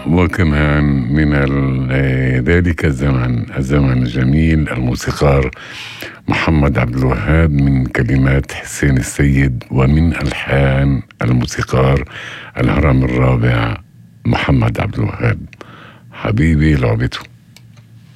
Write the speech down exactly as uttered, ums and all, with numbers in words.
وكمان من ذلك الزمن الزمن الجميل الموسيقار محمد عبد الوهاب، من كلمات حسين السيد ومن ألحان الموسيقار الهرم الرابع محمد عبد الوهاب. حبيبي لعبته.